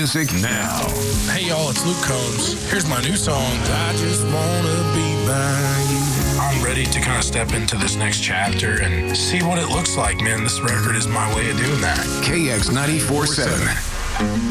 music now. Hey y'all, it's Luke Combs. Here's my new song, I Just Wanna Be By You. I'm ready to kind of step into this next chapter and see what it looks like, man. This record is my way of doing that. KX 94.7.